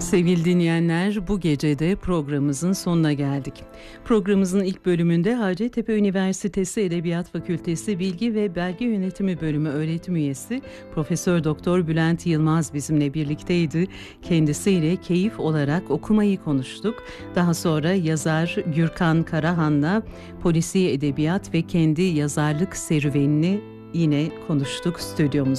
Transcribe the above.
Sevgili dinleyenler, bu gece de programımızın sonuna geldik. Programımızın ilk bölümünde Hacettepe Üniversitesi Edebiyat Fakültesi Bilgi ve Belge Yönetimi Bölümü öğretim üyesi Profesör Doktor Bülent Yılmaz bizimle birlikteydi. Kendisiyle keyif olarak okumayı konuştuk. Daha sonra yazar Gürkan Karahan'la polisiye edebiyat ve kendi yazarlık serüvenini yine konuştuk stüdyomuzda.